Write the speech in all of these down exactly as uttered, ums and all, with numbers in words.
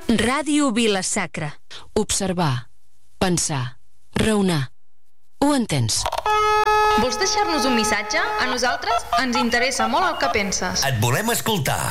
Ràdio Vila-sacra. Observar, pensar, raonar. Ho entens? Vols deixar-nos un missatge? A nosaltres ens interessa molt el que penses. Et volem escoltar.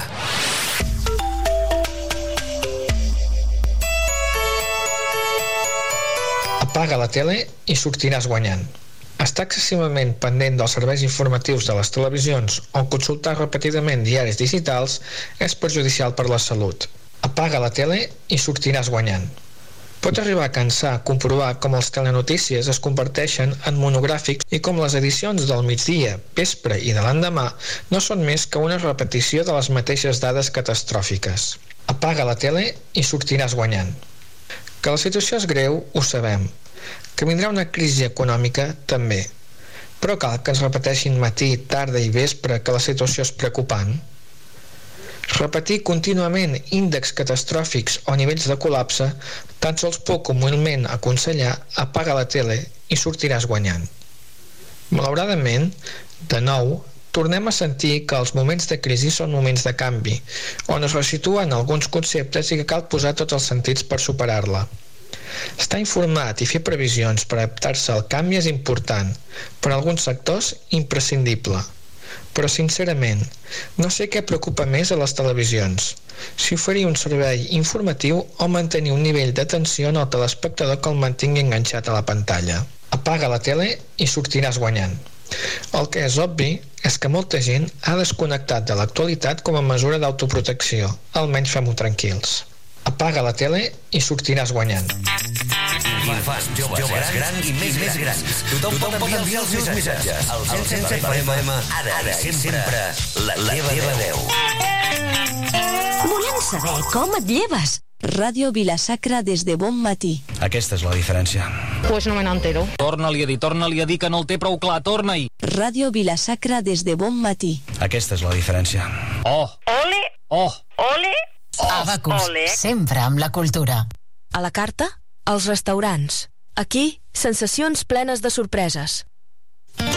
Apaga la tele i sortiràs guanyant. Estar excessivament pendent dels serveis informatius de les televisions o consultar repetidament diaris digitals és perjudicial per la salut. Apaga la tele i sortiràs guanyant. Pot arribar a cansar comprovar com els telenotícies es converteixen en monogràfics i com les edicions del migdia, vespre i de l'endemà no són més que una repetició de les mateixes dades catastròfiques. Apaga la tele i sortiràs guanyant. Que la situació és greu, ho sabem. Que vindrà una crisi econòmica, també. Però cal que ens repeteixin matí, tarda i vespre que la situació és preocupant. Repetir contínuament índexs catastròfics o nivells de col·lapse tan sols pot humilment aconsellar apaga la tele i sortiràs guanyant. Malauradament, de nou, tornem a sentir que els moments de crisi són moments de canvi, on es resituen alguns conceptes i que cal posar tots els sentits per superar-la. Estar informat i fer previsions per adaptar-se al canvi és important, per a alguns sectors imprescindible. Però, sincerament, no sé què preocupa més a les televisions, si oferir un servei informatiu o mantenir un nivell d'atenció al telespectador que el mantingui enganxat a la pantalla. Apaga la tele i sortiràs guanyant. El que és obvi és que molta gent ha desconnectat de l'actualitat com a mesura d'autoprotecció, almenys fem-ho tranquils. Apaga la tele i sortiràs guanyant. Infants, joves, joves grans i més més grans. Tothom pot enviar els seus missatges. El cent set F M, ara i sempre, la teva veu. Volem saber com et lleves. Ràdio Vila-sacra des de bon matí. Aquesta és la diferència. Pues no me n'entero. Torna-li a dir, torna-li a dir que no el té prou clar, torna-hi. Ràdio Vila-sacra des de bon matí. Aquesta és la diferència. Oh! Ole! Oh! Ole! Abacus, sempre amb la cultura. A la carta, als restaurants. Aquí, sensacions plenes de sorpreses.